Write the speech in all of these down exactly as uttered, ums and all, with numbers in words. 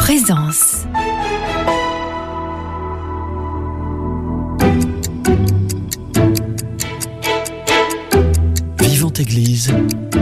Présence. Vivante Église,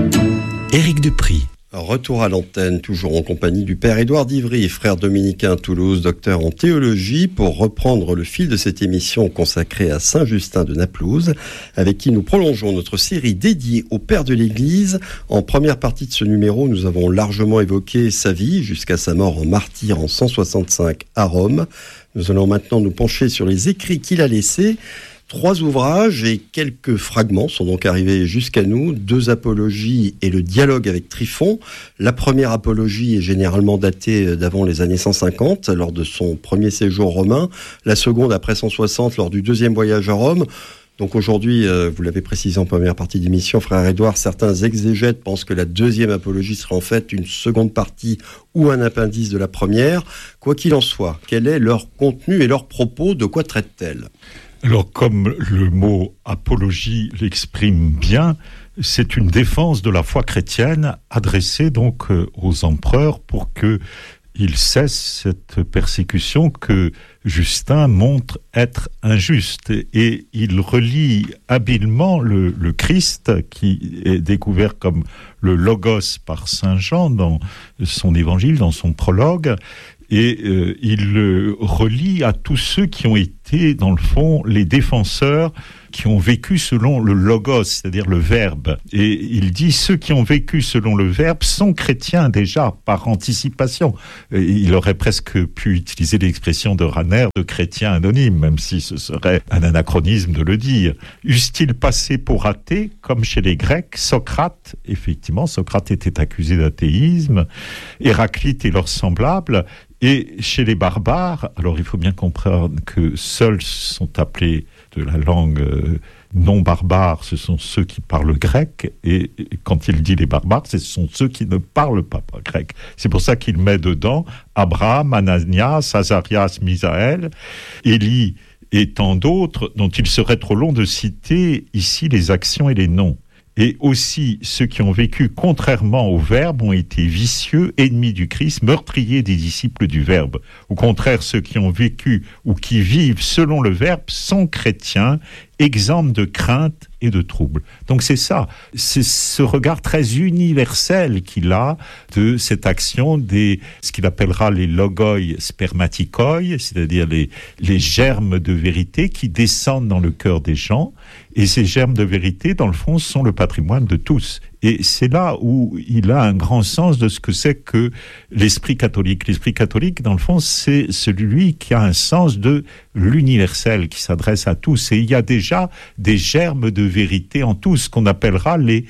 Éric Dupry. Retour à l'antenne, toujours en compagnie du père Édouard d'Ivry, frère dominicain à Toulouse, docteur en théologie, pour reprendre le fil de cette émission consacrée à Saint Justin de Naplouse, avec qui nous prolongeons notre série dédiée au père de l'Église. En première partie de ce numéro, nous avons largement évoqué sa vie jusqu'à sa mort en martyr en cent soixante-cinq à Rome. Nous allons maintenant nous pencher sur les écrits qu'il a laissés. Trois ouvrages et quelques fragments sont donc arrivés jusqu'à nous. Deux apologies et le dialogue avec Tryphon. La première apologie est généralement datée d'avant les années cent cinquante, lors de son premier séjour romain. La seconde après cent soixante, lors du deuxième voyage à Rome. Donc aujourd'hui, euh, vous l'avez précisé en première partie d'émission, frère Édouard, certains exégètes pensent que la deuxième apologie sera en fait une seconde partie ou un appendice de la première. Quoi qu'il en soit, quel est leur contenu et leur propos? De quoi traite-t-elle? Alors, comme le mot apologie l'exprime bien, c'est une défense de la foi chrétienne adressée donc aux empereurs pour qu'ils cessent cette persécution que Justin montre être injuste. Et il relie habilement le, le Christ, qui est découvert comme le Logos par saint Jean dans son évangile, dans son prologue. Et euh, il le relie à tous ceux qui ont été, dans le fond, les défenseurs qui ont vécu selon le logos, c'est-à-dire le verbe. Et il dit, ceux qui ont vécu selon le verbe sont chrétiens déjà, par anticipation. Et il aurait presque pu utiliser l'expression de Rahner de chrétien anonyme, même si ce serait un anachronisme de le dire. Eussent-ils passé pour athées, comme chez les Grecs, Socrate, effectivement, Socrate était accusé d'athéisme, Héraclite et leurs semblables. Et chez les barbares, alors il faut bien comprendre que seuls sont appelés de la langue euh, non barbare, ce sont ceux qui parlent grec, et quand il dit les barbares, ce sont ceux qui ne parlent pas grec. C'est pour ça qu'il met dedans Abraham, Ananias, Azarias, Misaël, Élie et tant d'autres, dont il serait trop long de citer ici les actions et les noms. Et aussi, ceux qui ont vécu contrairement au Verbe ont été vicieux, ennemis du Christ, meurtriers des disciples du Verbe. Au contraire, ceux qui ont vécu ou qui vivent selon le Verbe sont chrétiens, exempts de crainte et de trouble. Donc c'est ça, c'est ce regard très universel qu'il a de cette action des, ce qu'il appellera les logoi spermatikoi, c'est-à-dire les, les germes de vérité qui descendent dans le cœur des gens. Et ces germes de vérité, dans le fond, sont le patrimoine de tous. Et c'est là où il a un grand sens de ce que c'est que l'esprit catholique. L'esprit catholique, dans le fond, c'est celui qui a un sens de l'universel, qui s'adresse à tous. Et il y a déjà des germes de vérité en tous, qu'on appellera les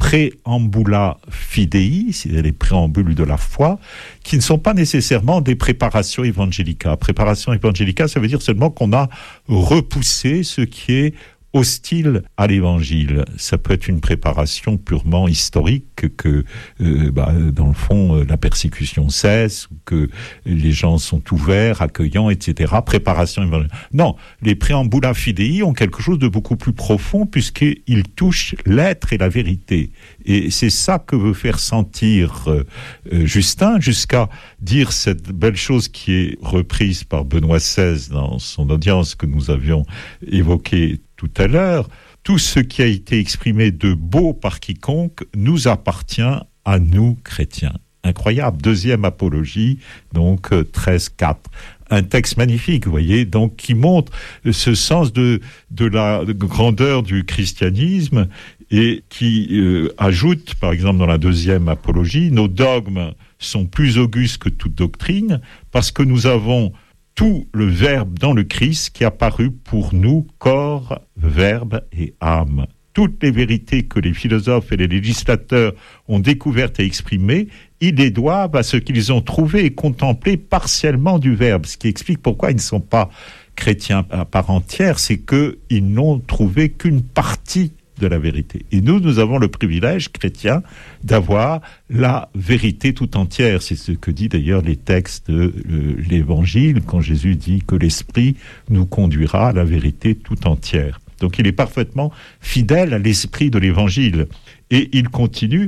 préambula fidei, c'est-à-dire les préambules de la foi, qui ne sont pas nécessairement des préparations evangelica. Préparation evangelica, ça veut dire seulement qu'on a repoussé ce qui est hostile à l'évangile. Ça peut être une préparation purement historique, que euh, bah, dans le fond euh, la persécution cesse, que les gens sont ouverts, accueillants, et cetera. Préparation évangélique. Non, les préambula fidei ont quelque chose de beaucoup plus profond, puisqu'ils touchent l'être et la vérité. Et c'est ça que veut faire sentir euh, euh, Justin, jusqu'à dire cette belle chose qui est reprise par Benoît seize dans son audience que nous avions évoquée tout à l'heure. Tout ce qui a été exprimé de beau par quiconque nous appartient à nous, chrétiens. Incroyable. Deuxième apologie, donc treize quatre. Un texte magnifique, vous voyez, donc qui montre ce sens de, de la grandeur du christianisme et qui euh, ajoute, par exemple, dans la deuxième apologie, nos dogmes sont plus augustes que toute doctrine parce que nous avons tout le Verbe dans le Christ qui a paru pour nous corps, verbe et âme. Toutes les vérités que les philosophes et les législateurs ont découvertes et exprimées, ils les doivent à ce qu'ils ont trouvé et contemplé partiellement du Verbe. Ce qui explique pourquoi ils ne sont pas chrétiens à part entière, c'est qu'ils n'ont trouvé qu'une partie de la vérité. Et nous, nous avons le privilège chrétien d'avoir la vérité tout entière. C'est ce que dit d'ailleurs les textes de euh, l'Évangile, quand Jésus dit que l'Esprit nous conduira à la vérité tout entière. Donc il est parfaitement fidèle à l'esprit de l'Évangile. Et il continue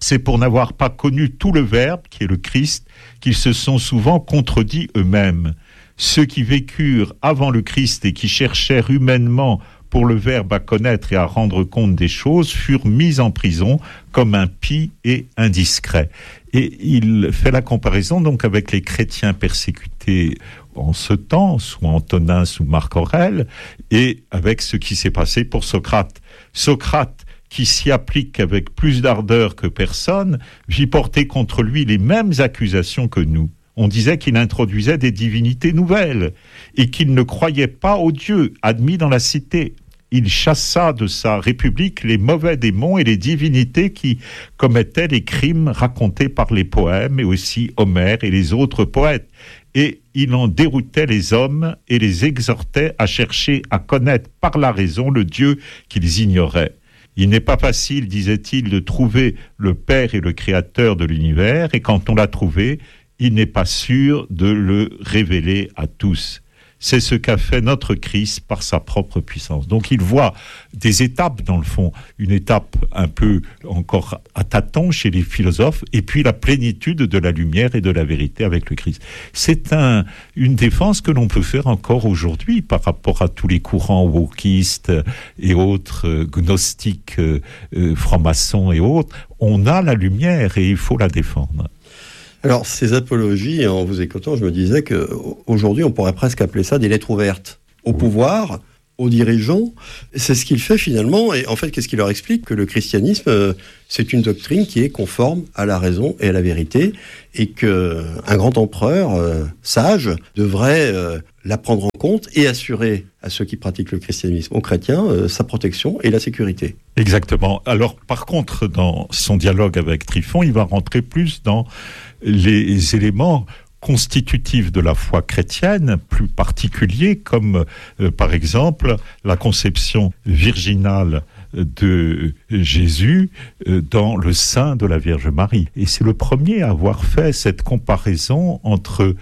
c'est pour n'avoir pas connu tout le Verbe, qui est le Christ, qu'ils se sont souvent contredits eux-mêmes. Ceux qui vécurent avant le Christ et qui cherchèrent humainement pour le Verbe à connaître et à rendre compte des choses furent mis en prison comme impies et indiscrets. Et il fait la comparaison donc avec les chrétiens persécutés en ce temps, sous Antonin, sous Marc Aurèle, et avec ce qui s'est passé pour Socrate. Socrate, qui s'y applique avec plus d'ardeur que personne, vit porter contre lui les mêmes accusations que nous. On disait qu'il introduisait des divinités nouvelles et qu'il ne croyait pas aux dieux admis dans la cité. Il chassa de sa république les mauvais démons et les divinités qui commettaient les crimes racontés par les poèmes et aussi Homère et les autres poètes. Et il en déroutait les hommes et les exhortait à chercher à connaître par la raison le Dieu qu'ils ignoraient. Il n'est pas facile, disait-il, de trouver le Père et le Créateur de l'univers, et quand on l'a trouvé, il n'est pas sûr de le révéler à tous. C'est ce qu'a fait notre Christ par sa propre puissance. Donc il voit des étapes dans le fond, une étape un peu encore à tâtons chez les philosophes, et puis la plénitude de la lumière et de la vérité avec le Christ. C'est un, une défense que l'on peut faire encore aujourd'hui par rapport à tous les courants wokistes et autres euh, gnostiques, euh, euh, francs-maçons et autres. On a la lumière et il faut la défendre. Alors, ces apologies, en vous écoutant, je me disais qu'aujourd'hui, on pourrait presque appeler ça des lettres ouvertes au pouvoir, aux dirigeants. C'est ce qu'il fait finalement. Et en fait, qu'est-ce qu'il leur explique ? Que le christianisme, euh, c'est une doctrine qui est conforme à la raison et à la vérité, et qu'un grand empereur euh, sage devrait euh, la prendre en compte et assurer à ceux qui pratiquent le christianisme, aux chrétiens, euh, sa protection et la sécurité. Exactement. Alors, par contre, dans son dialogue avec Tryphon, il va rentrer plus dans les éléments constitutifs de la foi chrétienne, plus particuliers, comme euh, par exemple la conception virginale de Jésus euh, dans le sein de la Vierge Marie. Et c'est le premier à avoir fait cette comparaison entre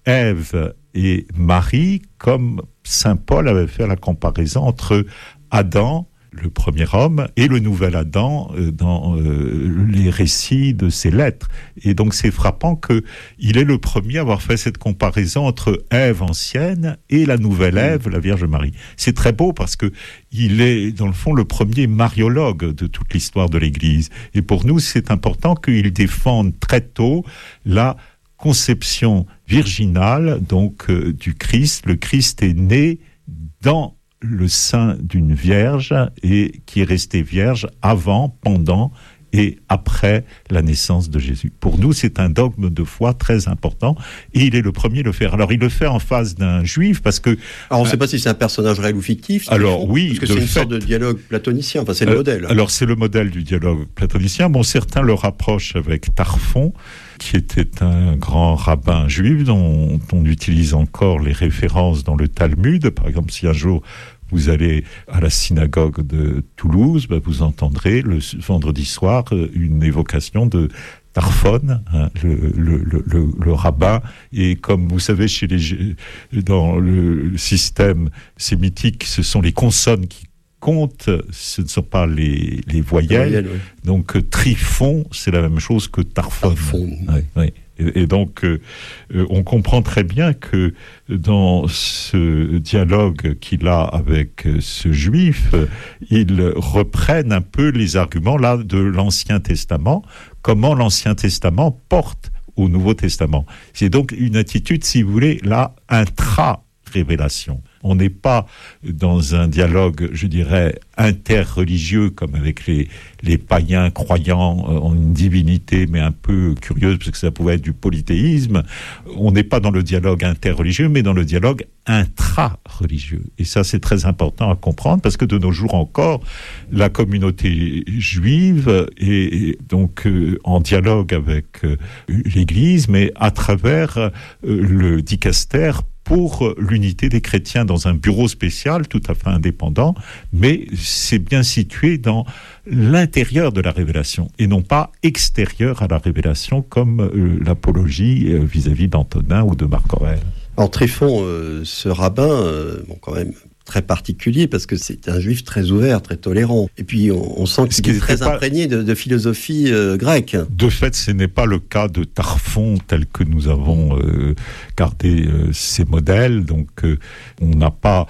Ève et Marie, comme saint Paul avait fait la comparaison entre Adam, le premier homme, et le nouvel Adam euh, dans euh, les récits de ses lettres. Et donc c'est frappant qu'il est le premier à avoir fait cette comparaison entre Ève ancienne et la nouvelle Ève, la Vierge Marie. C'est très beau parce que il est, dans le fond, le premier mariologue de toute l'histoire de l'Église. Et pour nous, c'est important qu'il défende très tôt la conception virginale donc euh, du Christ. Le Christ est né dans le sein d'une vierge et qui est restée vierge avant, pendant et après la naissance de Jésus. Pour nous, c'est un dogme de foi très important et il est le premier à le faire. Alors, il le fait en face d'un juif parce que... Alors, on ne euh, sait pas si c'est un personnage réel ou fictif. Alors, oui. Parce que c'est une fait, sorte de dialogue platonicien. Enfin, c'est le euh, modèle. Alors, c'est le modèle du dialogue platonicien. Bon, certains le rapprochent avec Tarphon, qui était un grand rabbin juif dont on utilise encore les références dans le Talmud. Par exemple, si un jour vous allez à la synagogue de Toulouse, ben vous entendrez le vendredi soir une évocation de Tarphon, hein, le, le, le, le, le rabbin. Et comme vous savez, chez les, dans le système sémitique, ce sont les consonnes qui comptent, ce ne sont pas les, les voyelles. voyelles oui. Donc Tryphon, c'est la même chose que Tarphon. Tarphon. Oui, oui. Et, et donc, euh, on comprend très bien que dans ce dialogue qu'il a avec ce juif, il reprenne un peu les arguments là de l'Ancien Testament, comment l'Ancien Testament porte au Nouveau Testament. C'est donc une attitude, si vous voulez, là, intra-révélation. On n'est pas dans un dialogue, je dirais, interreligieux, comme avec les, les païens croyant en une divinité, mais un peu curieuse, parce que ça pouvait être du polythéisme. On n'est pas dans le dialogue interreligieux, mais dans le dialogue intra-religieux. Et ça, c'est très important à comprendre, parce que de nos jours encore, la communauté juive est donc euh, en dialogue avec euh, l'Église, mais à travers euh, le dicaster pour l'unité des chrétiens dans un bureau spécial, tout à fait indépendant, mais c'est bien situé dans l'intérieur de la révélation, et non pas extérieur à la révélation, comme euh, l'apologie euh, vis-à-vis d'Antonin ou de Marc Aurèle. Alors Tryphon, euh, ce rabbin, euh, bon, quand même très particulier parce que c'est un juif très ouvert, très tolérant. Et puis on, on sent qu'il est très pas... imprégné de, de philosophie euh, grecque. De fait, ce n'est pas le cas de Tarfon tel que nous avons euh, gardé euh, ces modèles. Donc euh, on n'a pas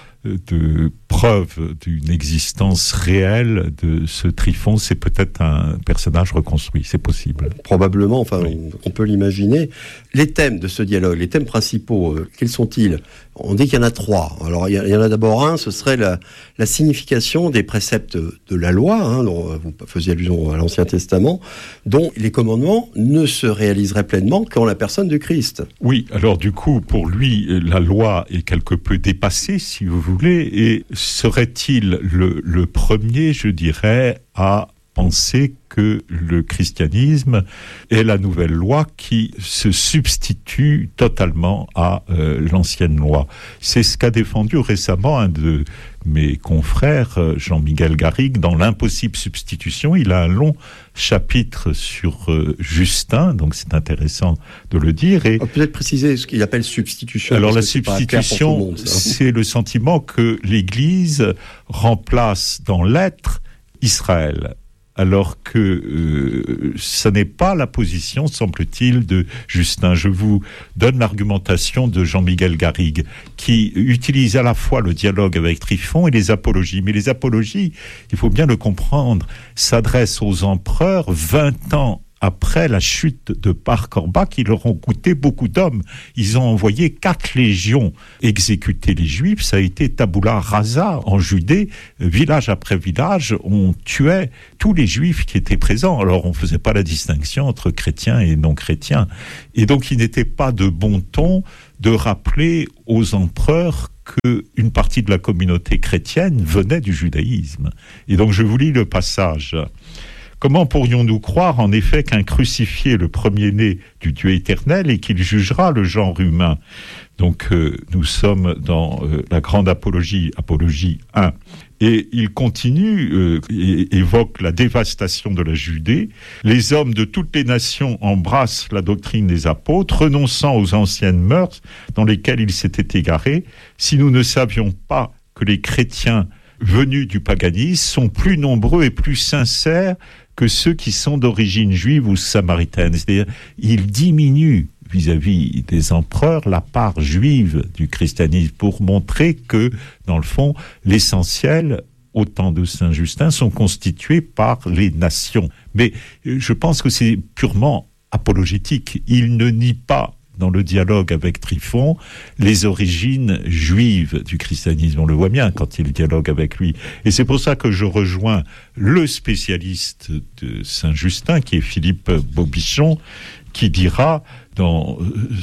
de preuve d'une existence réelle de ce Tryphon. C'est peut-être un personnage reconstruit, c'est possible. Probablement, enfin, oui. on, on peut l'imaginer. Les thèmes de ce dialogue, les thèmes principaux, euh, quels sont-ils ? On dit qu'il y en a trois. Alors, il y, y en a d'abord un, ce serait la, la signification des préceptes de la loi, hein, dont vous faisiez allusion à l'Ancien Testament, dont les commandements ne se réaliseraient pleinement qu'en la personne du Christ. Oui, alors du coup, pour lui, la loi est quelque peu dépassée, si vous voulez, et serait-il le, le premier, je dirais, à penser que le christianisme est la nouvelle loi qui se substitue totalement à euh, l'ancienne loi. C'est ce qu'a défendu récemment un de mes confrères, Jean-Miguel Garrigue, dans l'impossible substitution. Il a un long chapitre sur euh, Justin, donc c'est intéressant de le dire. Et on peut peut-être préciser ce qu'il appelle substitution. Alors la substitution, monde, c'est le sentiment que l'Église remplace dans l'être Israël. Alors que euh, ça n'est pas la position, semble-t-il, de Justin. Je vous donne l'argumentation de Jean-Miguel Garrigue, qui utilise à la fois le dialogue avec Tryphon et les apologies. Mais les apologies, il faut bien le comprendre, s'adressent aux empereurs vingt ans après la chute de Bar Korba, qui leur ont coûté beaucoup d'hommes. Ils ont envoyé quatre légions exécuter les Juifs. Ça a été tabula rasa en Judée. Village après village, on tuait tous les Juifs qui étaient présents. Alors, on ne faisait pas la distinction entre chrétiens et non-chrétiens. Et donc, il n'était pas de bon ton de rappeler aux empereurs qu'une partie de la communauté chrétienne venait du judaïsme. Et donc, je vous lis le passage. Comment pourrions-nous croire, en effet, qu'un crucifié est le premier-né du Dieu éternel et qu'il jugera le genre humain ? Donc, euh, nous sommes dans euh, la grande apologie, apologie un. Et il continue, euh, et évoque la dévastation de la Judée. Les hommes de toutes les nations embrassent la doctrine des apôtres, renonçant aux anciennes mœurs dans lesquelles ils s'étaient égarés. Si nous ne savions pas que les chrétiens venus du paganisme sont plus nombreux et plus sincères que ceux qui sont d'origine juive ou samaritaine. C'est-à-dire, il diminue vis-à-vis des empereurs la part juive du christianisme pour montrer que, dans le fond, l'essentiel, au temps de Saint Justin, sont constitués par les nations. Mais je pense que c'est purement apologétique. Il ne nie pas, dans le dialogue avec Tryphon, les origines juives du christianisme. On le voit bien quand il dialogue avec lui. Et c'est pour ça que je rejoins le spécialiste de Saint-Justin, qui est Philippe Bobichon, qui dira dans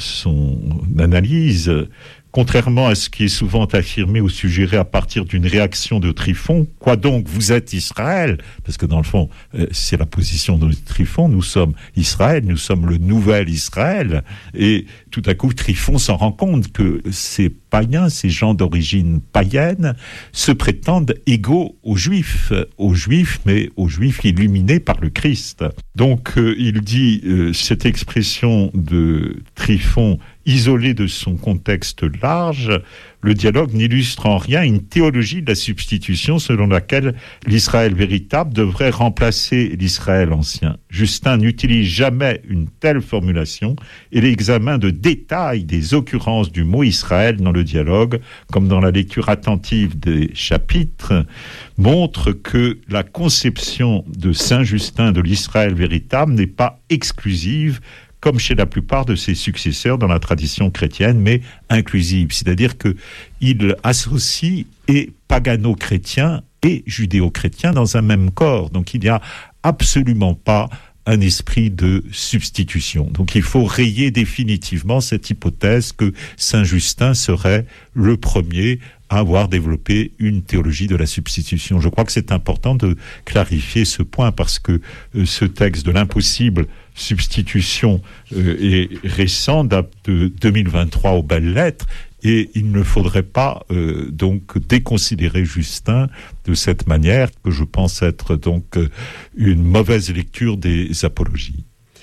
son analyse, contrairement à ce qui est souvent affirmé ou suggéré à partir d'une réaction de Tryphon, quoi donc, vous êtes Israël ? Parce que dans le fond, c'est la position de Tryphon, nous sommes Israël, nous sommes le nouvel Israël. Et tout à coup, Tryphon s'en rend compte que ces païens, ces gens d'origine païenne, se prétendent égaux aux Juifs, aux Juifs, mais aux Juifs illuminés par le Christ. Donc, euh, il dit, euh, cette expression de Tryphon, isolé de son contexte large, le dialogue n'illustre en rien une théologie de la substitution selon laquelle l'Israël véritable devrait remplacer l'Israël ancien. Justin n'utilise jamais une telle formulation et l'examen de détail des occurrences du mot Israël dans le dialogue, comme dans la lecture attentive des chapitres, montre que la conception de Saint Justin de l'Israël véritable n'est pas exclusive, comme chez la plupart de ses successeurs dans la tradition chrétienne, mais inclusive. C'est-à-dire qu'il associe et pagano-chrétien et judéo-chrétien dans un même corps. Donc il n'y a absolument pas un esprit de substitution. Donc il faut rayer définitivement cette hypothèse que Saint Justin serait le premier à avoir développé une théologie de la substitution. Je crois que c'est important de clarifier ce point parce que euh, ce texte de l'impossible substitution euh, est récent, date de deux mille vingt-trois aux belles lettres, et il ne faudrait pas euh, donc déconsidérer Justin de cette manière, que je pense être donc euh, une mauvaise lecture des apologies.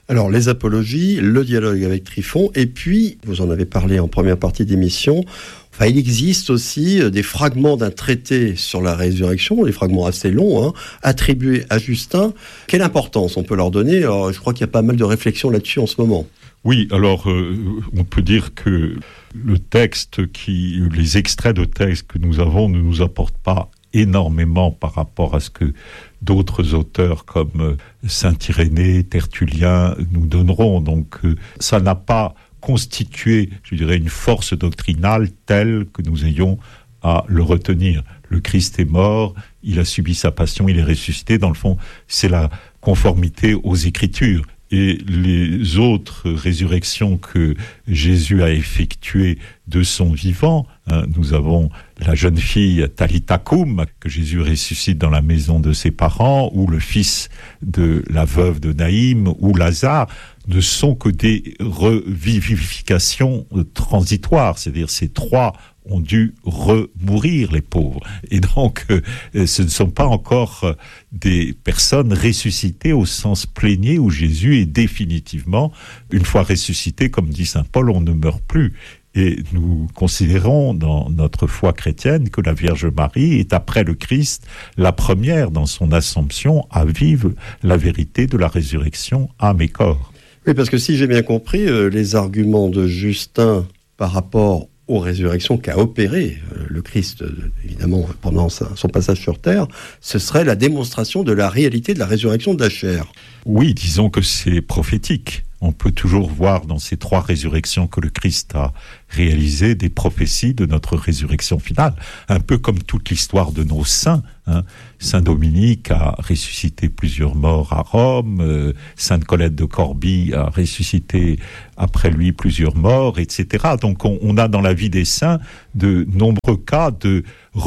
Alors, les apologies, le dialogue avec Tryphon, et puis, vous en avez parlé en première partie d'émission, enfin, il existe aussi des fragments d'un traité sur la résurrection, des fragments assez longs, hein, attribués à Justin. Quelle importance on peut leur donner ? Alors, je crois qu'il y a pas mal de réflexions là-dessus en ce moment. Oui, alors euh, on peut dire que le texte, qui, les extraits de texte que nous avons ne nous apportent pas énormément par rapport à ce que d'autres auteurs comme Saint Irénée, Tertullien nous donneront. Donc euh, ça n'a pas constitué, je dirais, une force doctrinale telle que nous ayons à le retenir. Le Christ est mort, il a subi sa passion, il est ressuscité. Dans le fond, c'est la conformité aux Écritures. Et les autres résurrections que Jésus a effectuées de son vivant, hein, nous avons la jeune fille Talitha Koum, que Jésus ressuscite dans la maison de ses parents, ou le fils de la veuve de Naïm, ou Lazare, ne sont que des revivifications transitoires. C'est-à-dire ces trois ont dû remourir, les pauvres. Et donc, euh, ce ne sont pas encore euh, des personnes ressuscitées au sens plénier où Jésus est définitivement, une fois ressuscité, comme dit saint Paul, on ne meurt plus. Et nous considérons dans notre foi chrétienne que la Vierge Marie est, après le Christ, la première dans son assomption à vivre la vérité de la résurrection âme et corps. Oui, parce que si j'ai bien compris, euh, les arguments de Justin par rapport aux résurrections qu'a opéré euh, le Christ, euh, évidemment, pendant sa, son passage sur Terre, ce serait la démonstration de la réalité de la résurrection de la chair. Oui, disons que c'est prophétique. On peut toujours voir dans ces trois résurrections que le Christ a réalisées des prophéties de notre résurrection finale. Un peu comme toute l'histoire de nos saints. Hein. Saint Dominique a ressuscité plusieurs morts à Rome. Euh, Sainte Colette de Corbie a ressuscité après lui plusieurs morts, et cetera. Donc on, on a dans la vie des saints de nombreux cas de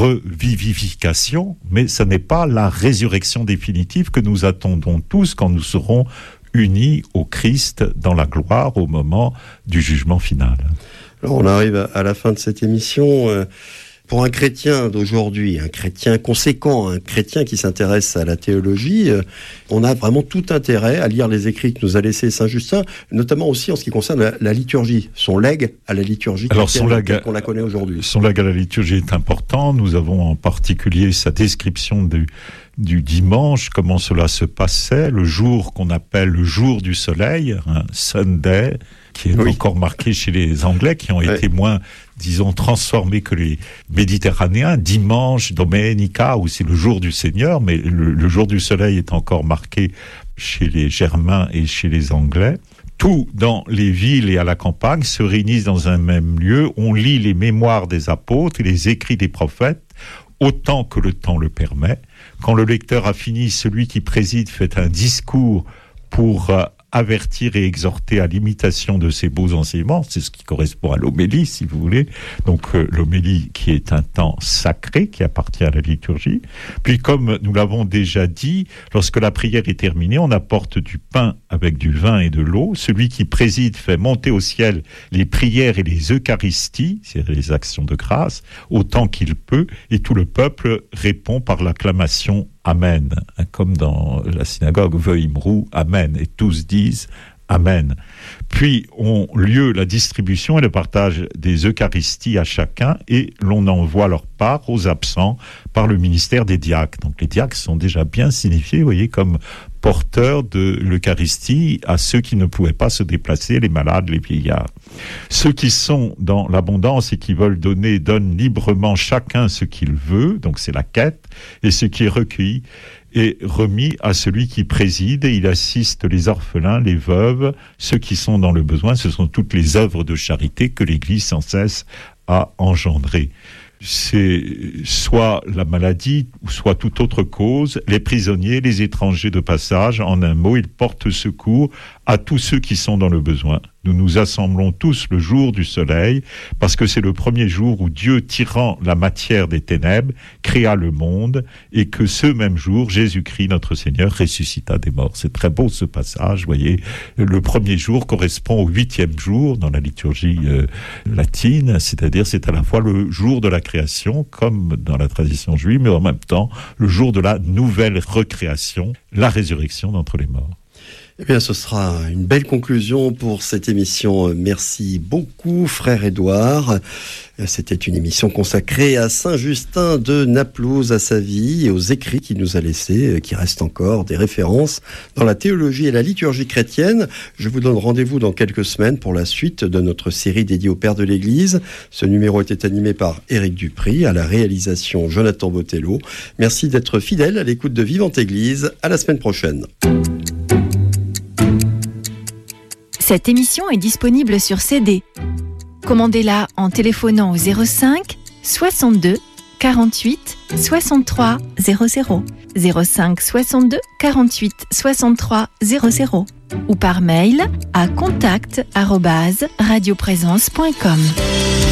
revivification, mais ce n'est pas la résurrection définitive que nous attendons tous quand nous serons unis au Christ dans la gloire au moment du jugement final. Alors on arrive à la fin de cette émission. Pour un chrétien d'aujourd'hui, un chrétien conséquent, un chrétien qui s'intéresse à la théologie, on a vraiment tout intérêt à lire les écrits que nous a laissés Saint Justin, notamment aussi en ce qui concerne la, la liturgie, son legs à la liturgie. Alors son legs, qu'on la connaît aujourd'hui. Son legs à la liturgie est important. Nous avons en particulier sa description du du dimanche, comment cela se passait, le jour qu'on appelle le jour du soleil, un Sunday, qui est oui. encore marqué chez les Anglais, qui ont ouais. été moins, disons, transformés que les Méditerranéens. Dimanche, Domenica, où c'est le jour du Seigneur, mais le, le jour du soleil est encore marqué chez les Germains et chez les Anglais. Tout dans les villes et à la campagne se réunissent dans un même lieu. On lit les mémoires des apôtres et les écrits des prophètes, autant que le temps le permet. Quand le lecteur a fini, celui qui préside fait un discours pour euh, avertir et exhorter à l'imitation de ces beaux enseignements. C'est ce qui correspond à l'homélie, si vous voulez. Donc euh, l'homélie qui est un temps sacré, qui appartient à la liturgie. Puis comme nous l'avons déjà dit, lorsque la prière est terminée, on apporte du pain avec du vin et de l'eau. Celui qui préside fait monter au ciel les prières et les eucharisties, c'est-à-dire les actions de grâce, autant qu'il peut, et tout le peuple répond par l'acclamation Amen, comme dans la synagogue, Veuimrou, Amen, et tous disent Amen. Puis on lieu la distribution et le partage des Eucharisties à chacun, et l'on envoie leur part aux absents par le ministère des diacres. Donc les diacres sont déjà bien signifiés, vous voyez, comme porteurs de l'Eucharistie à ceux qui ne pouvaient pas se déplacer, les malades, les vieillards. Ceux qui sont dans l'abondance et qui veulent donner, donnent librement chacun ce qu'il veut, donc c'est la quête, et ce qui est recueilli est remis à celui qui préside, et il assiste les orphelins, les veuves, ceux qui sont dans le besoin. Ce sont toutes les œuvres de charité que l'Église sans cesse a engendrées. C'est soit la maladie, ou soit toute autre cause, les prisonniers, les étrangers de passage. En un mot, ils portent secours à tous ceux qui sont dans le besoin. Nous nous assemblons tous le jour du soleil, parce que c'est le premier jour où Dieu, tirant la matière des ténèbres, créa le monde, et que ce même jour, Jésus-Christ, notre Seigneur, ressuscita des morts. C'est très beau ce passage, vous voyez. Le premier jour correspond au huitième jour dans la liturgie euh, latine, c'est-à-dire c'est à la fois le jour de la création, comme dans la tradition juive, mais en même temps le jour de la nouvelle recréation, la résurrection d'entre les morts. Eh bien, ce sera une belle conclusion pour cette émission. Merci beaucoup, frère Édouard. C'était une émission consacrée à Saint-Justin de Naplouse, à sa vie et aux écrits qu'il nous a laissés, qui restent encore des références dans la théologie et la liturgie chrétienne. Je vous donne rendez-vous dans quelques semaines pour la suite de notre série dédiée au Père de l'Église. Ce numéro était animé par Éric Dupry, à la réalisation Jonathan Botello. Merci d'être fidèle à l'écoute de Vivante Église. À la semaine prochaine. Cette émission est disponible sur C D. Commandez-la en téléphonant au zéro cinq soixante-deux quarante-huit soixante-trois zéro zéro, zéro cinq soixante-deux quarante-huit soixante-trois zéro zéro ou par mail à contact arobase radioprésence point com.